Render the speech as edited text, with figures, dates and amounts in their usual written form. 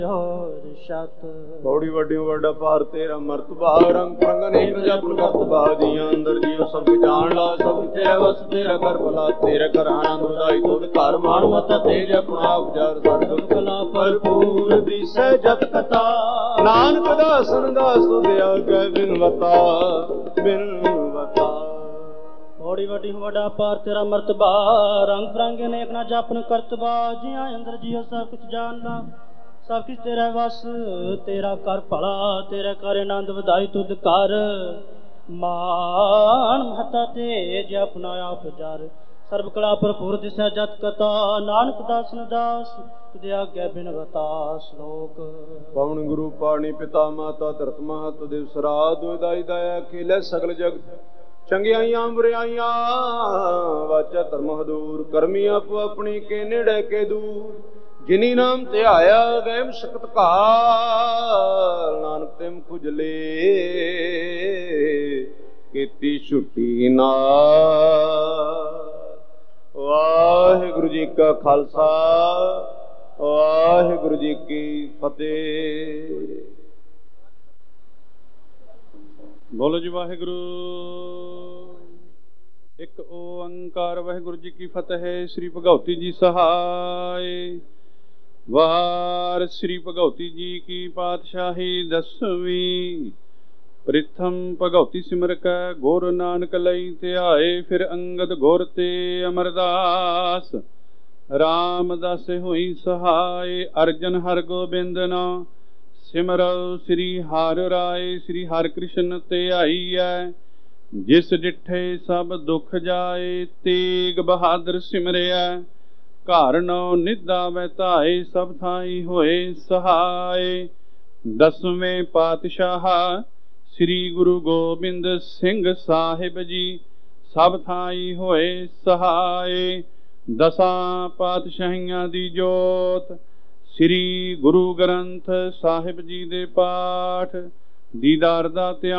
ਬੌੜੀ ਵੱਡਿਓ ਵੱਡਾ ਭਾਰ ਤੇਰਾ ਮਰਤਬਾ ਰੰਗ ਪ੍ਰੰਗ ਅਨੇਕ ਜਪਨ ਕਰਤਬਾ ਜੀਆਂ ਅੰਦਰ ਜੀਓ ਸਭ ਜਾਣ ਲਾ ਸਭ ਤੇਰਾ ਵਸ ਤੇਰਾ ਕਰ ਭਲਾ ਤੇਰੇ ਘਰ ਆਨੰਦ ਵਧਾਈ ਤੋੜ ਘਰ ਮਾਣ ਮਤਾ ਤੇਜ ਆਪਣਾ ਉਪਜਾਰ ਸਰਬ ਕਲਾ ਭਰਪੂਰ ਦਿਸੈ ਜਪ ਕਥਾ ਨਾਨਕ ਦਾਸਨ ਦਾਸ ਤੁਧਿਆ ਗੈ ਬਿਨਵਤਾ ਬਿਨਵਤਾ। ਬੌੜੀ ਵੱਡੀ ਵੱਡਾ ਭਾਰ ਤੇਰਾ ਮਰਤਬਾ ਰੰਗ ਪ੍ਰੰਗ ਅਨੇਕ ਨਾ ਜਪਨ ਕਰਤਬਾ ਜੀਆਂ ਅੰਦਰ ਜੀਓ ਸਭ ਕੁਛ ਜਾਣ ਲਾ ਸਭ ਕੁਛ ਤੇਰਾ ਵਸ ਤੇਰਾ ਕਰ ਭਲਾ ਤੇਰਾ ਕਰ ਆਨੰਦ ਵਧਾਈ ਤੁਧ ਕਰ ਮਾਨ ਮਹਤਾ ਤੇਜ ਆਪਣਾ ਆਪ ਜਰ ਸਰਬ ਕਲਾ ਭਰਪੂਰ ਦਿਸੈ ਜਤ ਕਥਾ ਨਾਨਕ ਦਾਸਨ ਦਾਸ ਤੁਧ ਆਗਿਆ ਬਿਨਵਤਾ। ਸ਼ਲੋਕ ਪਵਨ ਗੁਰੂ ਪਾਣੀ ਪਿਤਾ ਮਾਤਾ ਧਰਤ ਮਹਤ ਦਿਵ ਸਰਾਧ ਦੁਇਦਾਈ ਦਇਆ ਖੇਲੇ ਸਗਲ ਜਗਤ ਚੰਗਿਆਈਆਂ ਬੁਰਿਆਈਆਂ ਵਾਚਾ ਧਰਮ ਹਦੂਰ ਕਰਮੀ ਆਪੋ ਆਪਣੀ ਕੇ ਨੇੜੇ ਕੇ ਦੂਰ ਜਿਨੀ ਨਾਮ ਧਿਆਇਆ ਵਹਿਮ ਸ਼ਕਤ ਘਾਲ ਨਾਨਕ ਤਿਮ ਖੁਜਲੇ ਕੀਤੀ ਛੁੱਟੀ ਨਾਲ। ਵਾਹਿਗੁਰੂ ਜੀ ਕਾ ਖਾਲਸਾ ਵਾਹਿਗੁਰੂ ਜੀ ਕੀ ਫਤਿਹ। ਬੋਲੋ ਜੀ ਵਾਹਿਗੁਰੂ। ਇੱਕ ਓੰਕਾਰ ਵਾਹਿਗੁਰੂ ਜੀ ਕੀ ਫਤਿਹ। ਸ੍ਰੀ ਭਗਉਤੀ ਜੀ ਸਹਾਇ। ਵਾਰ ਸ੍ਰੀ ਭਗਉਤੀ ਜੀ ਕੀ ਪਾਤਸ਼ਾਹੀ ਦਸਵੀਂ। ਪ੍ਰਿਥਮ ਭਗਉਤੀ ਸਿਮਰ ਕੈ ਗੁਰ ਨਾਨਕ ਲਈ ਧਿਆਏ ਫਿਰ ਅੰਗਦ ਗੁਰ ਤੇ ਅਮਰਦਾਸ। ਰਾਮਦਾਸ ਹੋਈ ਸਹਾਇ ਅਰਜਨ ਹਰ ਗੋਬਿੰਦ ਨਾ ਸਿਮਰਉ ਸ੍ਰੀ ਹਰਿ ਰਾਏ। ਸ੍ਰੀ ਹਰਿ ਕ੍ਰਿਸ਼ਨ ਧਿਆਈਐ ਜਿਸ ਡਿਠੇ ਸਭ ਦੁਖ ਜਾਏ। ਤੇਗ ਬਹਾਦਰ ਸਿਮਰਿਆ ਘਰ ਨੌ ਨਿਧਾ ਵੈਤਾਏ ਸਭ ਥਾਈ ਹੋਏ ਸਹਾਇ। ਦਸਵੇਂ ਪਾਤਸ਼ਾਹ ਸ੍ਰੀ ਗੁਰੂ ਗੋਬਿੰਦ ਸਿੰਘ ਸਾਹਿਬ ਜੀ ਸਭ ਥਾਈ ਹੋਏ ਸਹਾਇ। ਦਸਾਂ ਪਾਤਸ਼ਾਹੀਆਂ ਦੀ ਜੋਤ ਸ੍ਰੀ ਗੁਰੂ ਗ੍ਰੰਥ ਸਾਹਿਬ ਜੀ ਦੇ ਪਾਠ ਦੀਦਾਰ ਦਾ ਧਿਆਨ